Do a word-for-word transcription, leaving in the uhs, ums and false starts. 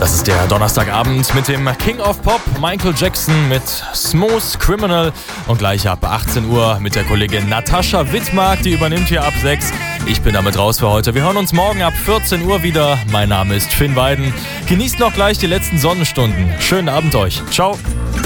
Das ist der Donnerstagabend mit dem King of Pop, Michael Jackson mit Smooth Criminal. Und gleich ab achtzehn Uhr mit der Kollegin Natascha Wittmark, die übernimmt hier ab sechs. Ich bin damit raus für heute. Wir hören uns morgen ab vierzehn Uhr wieder. Mein Name ist Finn Weiden. Genießt noch gleich die letzten Sonnenstunden. Schönen Abend euch. Ciao.